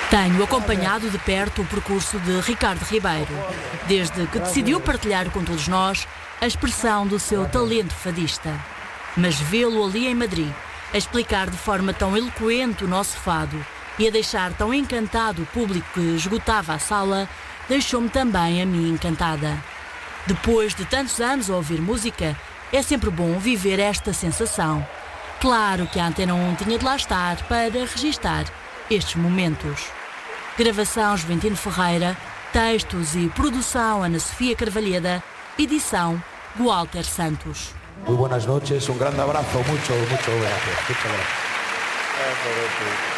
Tenho acompanhado de perto o percurso de Ricardo Ribeiro, desde que decidiu partilhar com todos nós a expressão do seu talento fadista. Mas vê-lo ali em Madrid, a explicar de forma tão eloquente o nosso fado e a deixar tão encantado o público que esgotava a sala, deixou-me também a mim encantada. Depois de tantos anos a ouvir música, é sempre bom viver esta sensação. Claro que a Antena 1 tinha de lá estar para registar estes momentos. Gravação Juventino Ferreira, textos e produção Ana Sofia Carvalheda, edição Walter Santos. Muy buenas noches, un grande abrazo, mucho gracias. Muchas gracias.